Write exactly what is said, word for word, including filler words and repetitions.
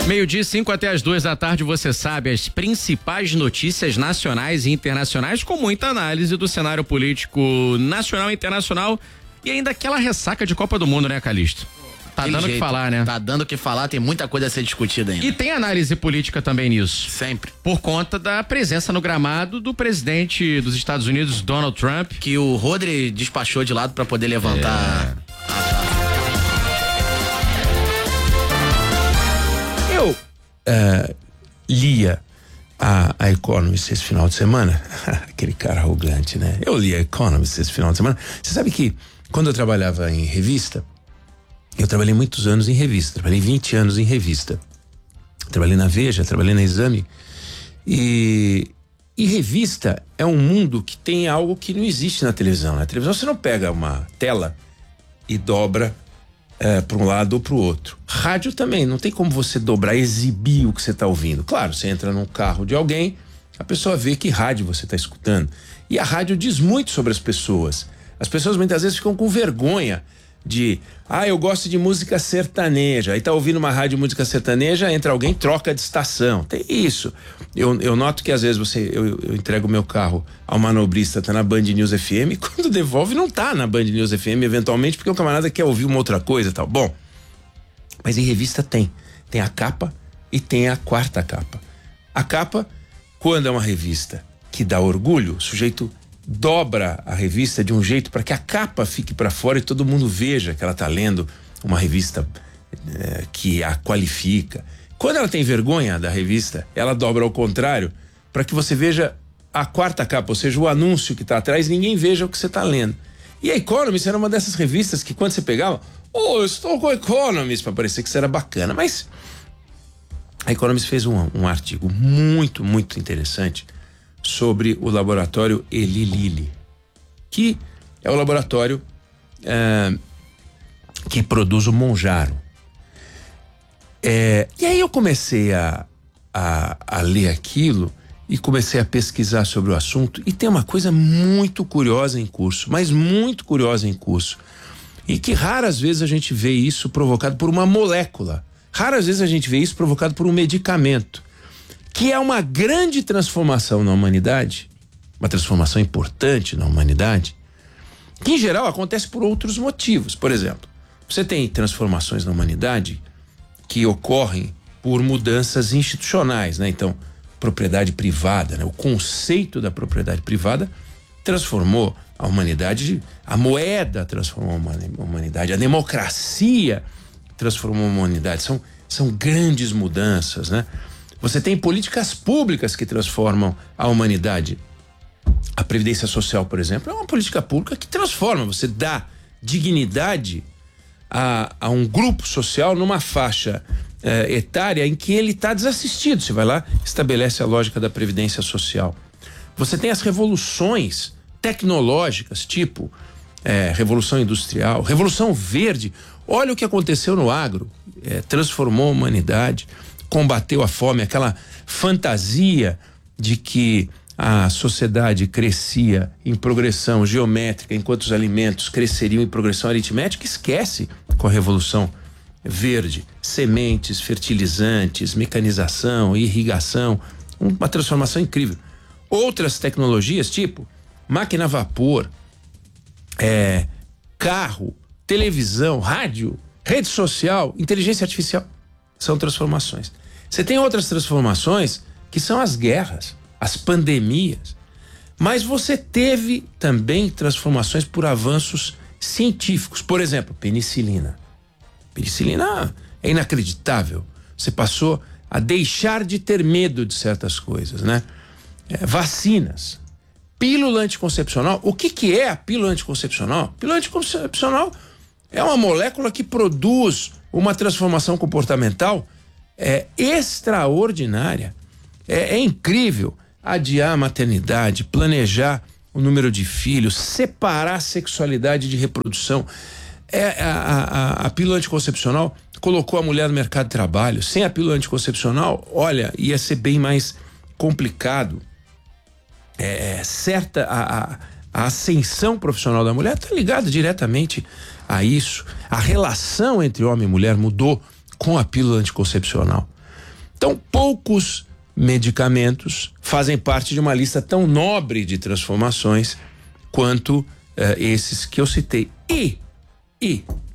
Meio-dia, cinco até as duas da tarde, você sabe as principais notícias nacionais e internacionais com muita análise do cenário político nacional e internacional e ainda aquela ressaca de Copa do Mundo, né, Calixto? Tá dando o que falar, né? Tá dando o que falar, tem muita coisa a ser discutida ainda. E tem análise política também nisso. Sempre. Por conta da presença no gramado do presidente dos Estados Unidos, Donald Trump. Que o Rodri despachou de lado pra poder levantar. É. Eu uh, lia a, a Economist esse final de semana. Aquele cara arrogante, né? Eu li a Economist esse final de semana. Você sabe que quando eu trabalhava em revista, eu trabalhei muitos anos em revista, trabalhei vinte anos em revista. Trabalhei na Veja, trabalhei na Exame. E, e revista é um mundo que tem algo que não existe na televisão. Na televisão você não pega uma tela e dobra é, para um lado ou para o outro. Rádio também, não tem como você dobrar, exibir o que você está ouvindo. Claro, você entra num carro de alguém, a pessoa vê que rádio você está escutando. E a rádio diz muito sobre as pessoas. As pessoas muitas vezes ficam com vergonha de, ah, eu gosto de música sertaneja, aí tá ouvindo uma rádio de música sertaneja, entra alguém, troca de estação, tem isso. Eu, eu noto que às vezes você, eu, eu entrego o meu carro ao manobrista, tá na Band News F M, quando devolve não tá na Band News F M, eventualmente, porque o camarada quer ouvir uma outra coisa e tal. Bom, mas em revista tem, tem a capa e tem a quarta capa. A capa, quando é uma revista que dá orgulho, o sujeito dobra a revista de um jeito para que a capa fique para fora e todo mundo veja que ela está lendo uma revista é, que a qualifica. Quando ela tem vergonha da revista, ela dobra ao contrário para que você veja a quarta capa, ou seja, o anúncio que está atrás, ninguém veja o que você está lendo. E a Economist era uma dessas revistas que quando você pegava, oh, eu estou com a Economist, para parecer que isso era bacana, mas a Economist fez um, um artigo muito, muito interessante sobre o laboratório Eli Lilly, que é o laboratório é, que produz o Monjaro. É, e aí eu comecei a, a, a ler aquilo e comecei a pesquisar sobre o assunto, e tem uma coisa muito curiosa em curso, mas muito curiosa em curso, e que raras vezes a gente vê isso provocado por uma molécula, raras vezes a gente vê isso provocado por um medicamento, que é uma grande transformação na humanidade, uma transformação importante na humanidade, que em geral acontece por outros motivos. Por exemplo, você tem transformações na humanidade que ocorrem por mudanças institucionais, né? Então, propriedade privada, né? O conceito da propriedade privada transformou a humanidade, a moeda transformou a humanidade, a democracia transformou a humanidade. São, são grandes mudanças, né? Você tem políticas públicas que transformam a humanidade. A Previdência Social, por exemplo, é uma política pública que transforma. Você dá dignidade a, a um grupo social numa faixa eh, etária em que ele está desassistido. Você vai lá, estabelece a lógica da Previdência Social. Você tem as revoluções tecnológicas, tipo eh, Revolução Industrial, Revolução Verde. Olha o que aconteceu no agro. Eh, transformou a humanidade, combateu a fome, aquela fantasia de que a sociedade crescia em progressão geométrica enquanto os alimentos cresceriam em progressão aritmética, esquece com a Revolução Verde. Sementes, fertilizantes, mecanização, irrigação, uma transformação incrível. Outras tecnologias, tipo máquina a vapor, é, carro, televisão, rádio, rede social, inteligência artificial, são transformações. Você tem outras transformações que são as guerras, as pandemias, mas você teve também transformações por avanços científicos. Por exemplo, penicilina. Penicilina é inacreditável. Você passou a deixar de ter medo de certas coisas, né? É, vacinas, pílula anticoncepcional. O que que é a pílula anticoncepcional? Pílula anticoncepcional é uma molécula que produz uma transformação comportamental é, extraordinária. É, é incrível adiar a maternidade, planejar o número de filhos, separar a sexualidade de reprodução. É, a, a, a pílula anticoncepcional colocou a mulher no mercado de trabalho. Sem a pílula anticoncepcional, olha, ia ser bem mais complicado. É, certa a, a, a ascensão profissional da mulher está ligada diretamente a isso. A relação entre homem e mulher mudou com a pílula anticoncepcional. Então, poucos medicamentos fazem parte de uma lista tão nobre de transformações quanto uh, esses que eu citei. E, e